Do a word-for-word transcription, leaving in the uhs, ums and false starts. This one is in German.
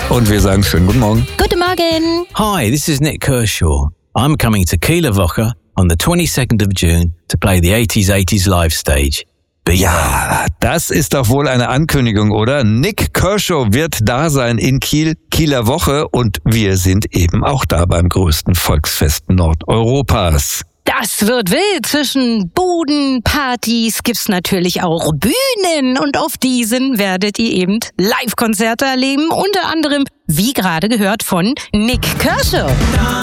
Und wir sagen schönen guten Morgen. Guten Morgen. Hi, this is Nick Kershaw. I'm coming to Kieler Woche on the twenty-second of June to play the eighties eighties live stage. Be Ja, das ist doch wohl eine Ankündigung, oder? Nick Kershaw wird da sein in Kiel, Kieler Woche, und wir sind eben auch da beim größten Volksfest Nordeuropas. Das wird wild. Zwischen Buden, Partys gibt's natürlich auch Bühnen. Und auf diesen werdet ihr eben Live-Konzerte erleben. Unter anderem, wie gerade gehört, von Nick Kershaw.